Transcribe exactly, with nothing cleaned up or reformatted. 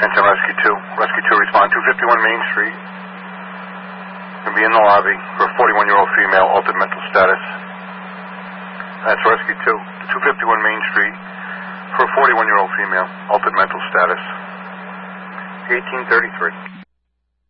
Attention Rescue two. Rescue two respond two fifty-one Main Street. Going to be in the lobby for a forty-one-year-old female, altered mental status. That's Rescue two. two fifty-one Main Street for a forty-one-year-old female, altered mental status. eighteen thirty-three.